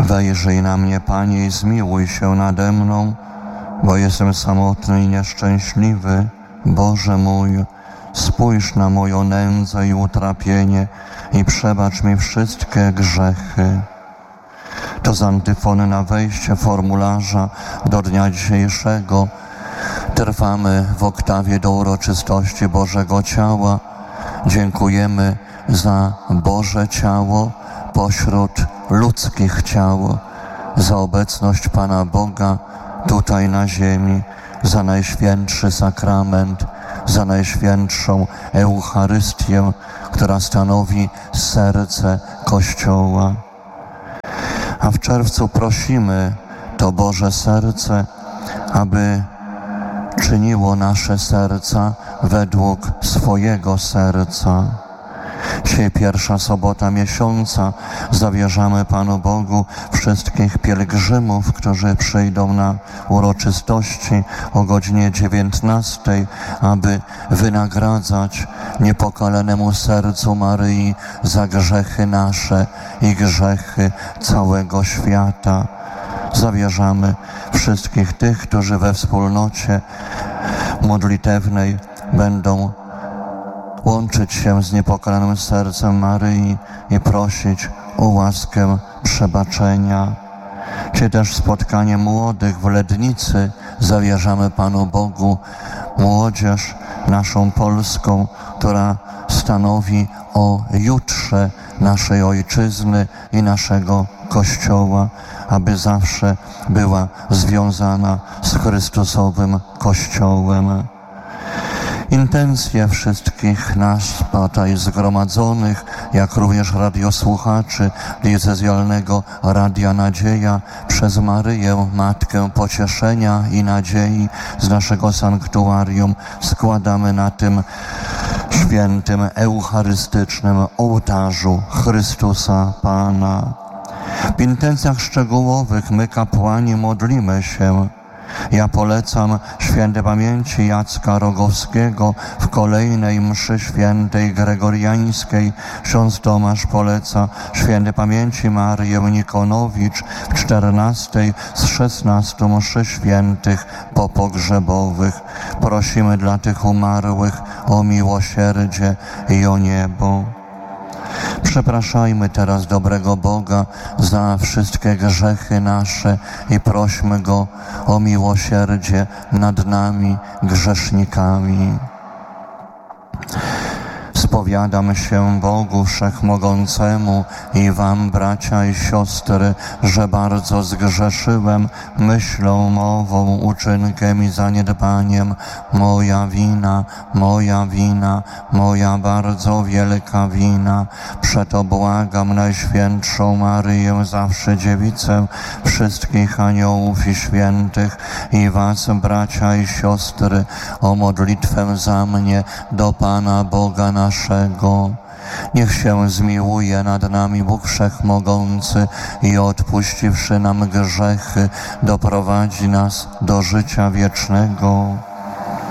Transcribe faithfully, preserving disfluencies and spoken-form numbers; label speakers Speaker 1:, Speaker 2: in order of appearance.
Speaker 1: Wejrzyj na mnie, Panie, i zmiłuj się nade mną, bo jestem samotny i nieszczęśliwy. Boże mój, spójrz na moją nędzę i utrapienie i przebacz mi wszystkie grzechy. To z antyfony na wejście formularza do dnia dzisiejszego. Trwamy w oktawie do uroczystości Bożego Ciała. Dziękujemy za Boże Ciało pośród ludzkich ciał, za obecność Pana Boga tutaj na ziemi, za Najświętszy Sakrament, za Najświętszą Eucharystię, która stanowi serce Kościoła. A w czerwcu prosimy to Boże Serce, aby czyniło nasze serca według swojego serca. Dzisiaj pierwsza sobota miesiąca. Zawierzamy Panu Bogu wszystkich pielgrzymów, którzy przyjdą na uroczystości o godzinie dziewiętnastej, aby wynagradzać niepokalanemu sercu Maryi za grzechy nasze i grzechy całego świata. Zawierzamy wszystkich tych, którzy we wspólnocie modlitewnej będą łączyć się z niepokalanym sercem Maryi i prosić o łaskę przebaczenia. Czy też spotkanie młodych w Lednicy zawierzamy Panu Bogu, młodzież naszą polską, która stanowi o jutrze naszej Ojczyzny i naszego Kościoła, aby zawsze była związana z Chrystusowym Kościołem. Intencje wszystkich nas tutaj zgromadzonych, jak również radiosłuchaczy diecezjalnego Radia Nadzieja, przez Maryję, Matkę Pocieszenia i Nadziei z naszego sanktuarium składamy na tym świętym, eucharystycznym ołtarzu Chrystusa Pana. W intencjach szczegółowych my, kapłani, modlimy się. Ja polecam świętej pamięci Jacka Rogowskiego w kolejnej mszy świętej gregoriańskiej. Ksiądz Tomasz poleca świętej pamięci Marię Nikonowicz w czternastej z szesnastu mszy świętych popogrzebowych. Prosimy dla tych umarłych o miłosierdzie i o niebo. Przepraszajmy teraz dobrego Boga za wszystkie grzechy nasze i prośmy Go o miłosierdzie nad nami, grzesznikami. Spowiadam się Bogu Wszechmogącemu i wam, bracia i siostry, że bardzo zgrzeszyłem myślą, mową, uczynkiem i zaniedbaniem. Moja wina, moja wina, moja bardzo wielka wina. Przeto błagam Najświętszą Maryję, zawsze Dziewicę, wszystkich aniołów i świętych i was, bracia i siostry, o modlitwę za mnie do Pana Boga naszego. Niech się zmiłuje nad nami Bóg Wszechmogący i odpuściwszy nam grzechy, doprowadzi nas do życia wiecznego.